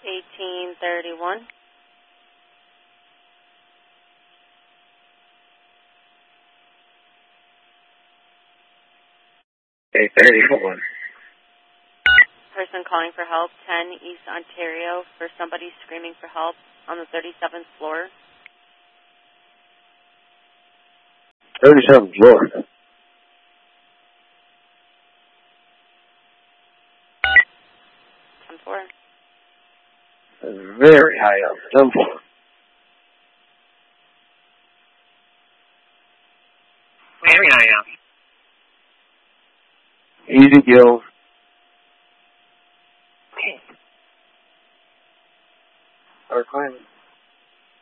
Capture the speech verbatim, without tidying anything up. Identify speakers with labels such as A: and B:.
A: eighteen thirty-one.
B: eight thirty-one.
A: Person calling for help, ten East Ontario, for somebody screaming for help on the thirty-seventh floor.
B: thirty-seventh floor.
A: ten four.
B: Very high up. ten four. Very high up. Easy kill. Okay. Our climbing.